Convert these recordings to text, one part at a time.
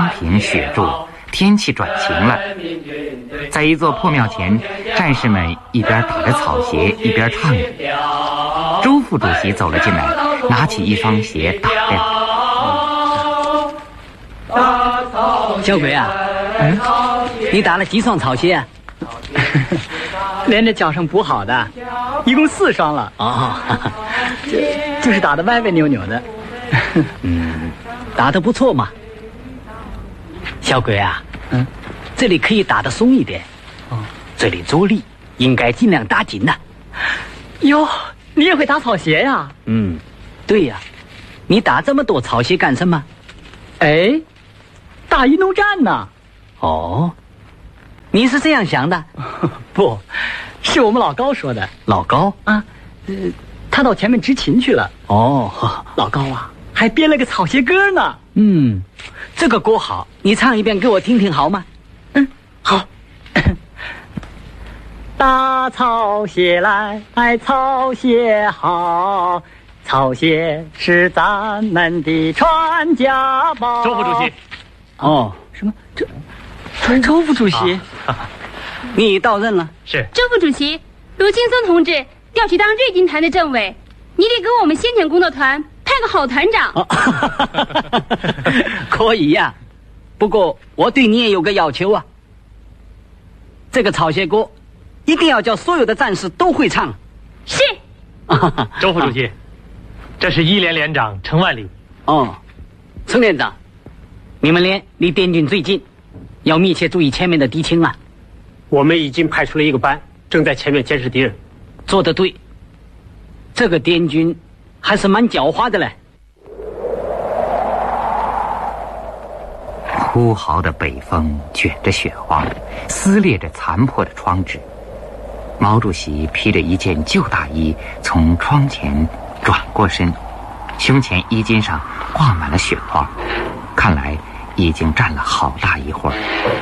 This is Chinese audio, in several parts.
平雪住，天气转晴了。在一座破庙前，战士们一边打着草鞋，一边唱着。周副主席走了进来，拿起一双鞋打量。 小鬼啊，你打了几双草鞋啊？ 连着脚上补好的，一共4双了。 哦， 就是打得歪歪扭扭的。 打得不错嘛。小鬼啊，这里可以打得松一点。这里着力应该尽量打紧呐。 哟，你也会打草鞋呀？ 对呀。你打这么多草鞋干什么？ 哎，打运动战呢。 哦，你是这样想的？ 不，是我们老高说的。 老高啊，他到前面执勤去了。 哦， 老高啊，还编了个草鞋歌呢。 这个歌好，你唱一遍给我听听好吗？ 好。打草鞋来，草鞋好，草鞋是咱们的传家宝。 周副主席。 哦， 什么？周副主席， 你到任了？ 是。 周副主席，卢青松同志调去当瑞金团的政委，你得给我们先遣工作团派个好团长。 可以呀，不过我对你也有个要求啊。这个草鞋歌一定要叫所有的战士都会唱。 是。 周副主席，这是1连连长陈万里。 陈连长，你们连离滇军最近，要密切注意前面的敌情啊。 我们已经派出了一个班，正在前面监视敌人。 做得对，这个滇军还是蛮狡猾的嘞。 呼号的北风卷着雪花，撕裂着残破的窗纸。毛主席披着一件旧大衣从窗前转过身，胸前衣襟上挂满了雪花，看来已经站了好大一会儿。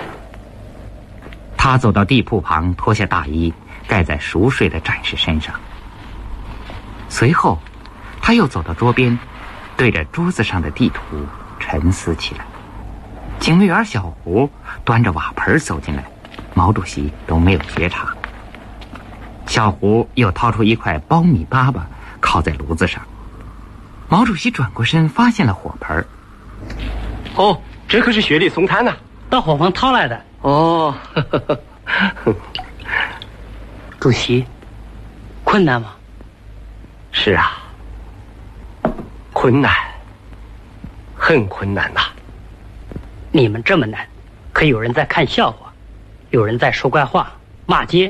他走到地铺旁，脱下大衣盖在熟睡的战士身上。随后他又走到桌边，对着桌子上的地图沉思起来。警卫员小胡端着瓦盆走进来，毛主席都没有觉察。小胡又掏出一块苞米粑粑靠在炉子上，毛主席转过身发现了火盆。 这可是雪里送炭呐， 到伙房掏来的。 主席，困难吗？ 是啊，困难，很困难呐。 你们这么难，可有人在看笑话，有人在说怪话骂街。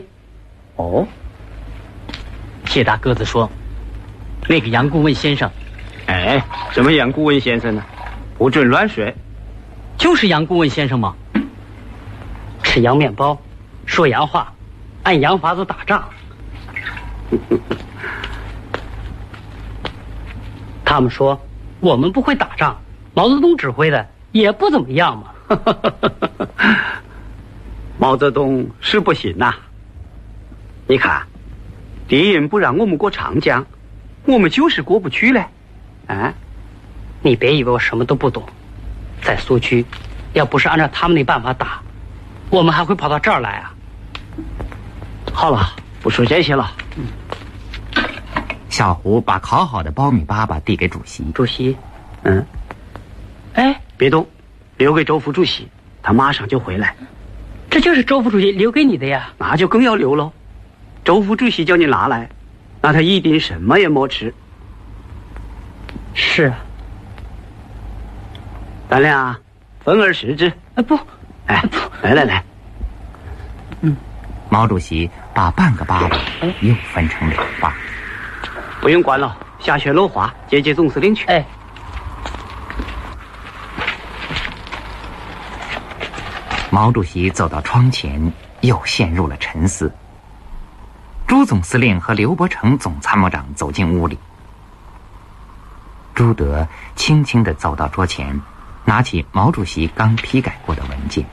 谢大个子说，那个杨顾问先生。 什么杨顾问先生呢？不准乱说。 就是杨顾问先生吗？吃洋面包，说洋话，按洋法子打仗。他们说我们不会打仗，毛泽东指挥的也不怎么样嘛。 毛泽东是不行呐。你看，敌人不让我们过长江，我们就是过不去嘞。 你别以为我什么都不懂，在苏区，要不是按照他们那办法打，我们还会跑到这儿来啊。 好了，不说这些了。 小胡把烤好的苞米粑粑递给主席。 主席， 别动，留给周副主席，他马上就回来。 这就是周副主席留给你的呀。 那就更要留喽。周副主席叫你拿来，那他一定什么也没吃。 是啊。 咱俩分20只。 不。 来。 毛主席把半个粑粑又分成2半。 不用管了，下雪落花，接总司令去。 毛主席走到窗前，又陷入了沉思。朱总司令和刘伯承总参谋长走进屋里。朱德轻轻地走到桌前，拿起毛主席刚批改过的文件。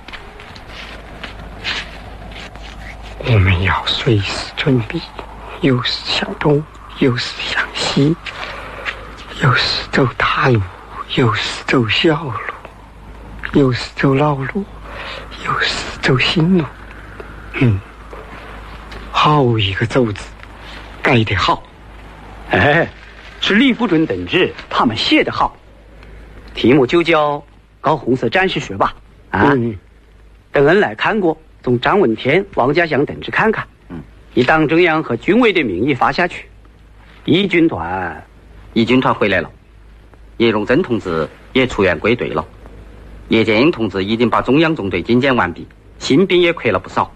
我们要随时准备，有时向东，有时向西，有时走大路，有时走小路， 有时走老路，有时走新路。好一个走字，改得好。 哎，是李富春等旨，他们写得好。题目就叫搞红色战士学吧。等恩来看过，从张闻天、王家祥等旨看看。以党中央和军委的名义发下去。一军团回来了，叶荣臻同志也出院归队了。叶剑英同志已经把中央纵队精简完毕，新兵也扩了不少。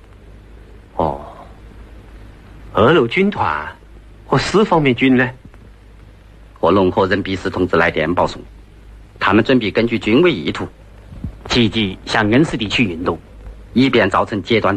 2路军团和4方面军呢？ 和龙和任弼时同志来电报送，他们准备根据军委意图， 积极向恩施地区运动， 以便造成截断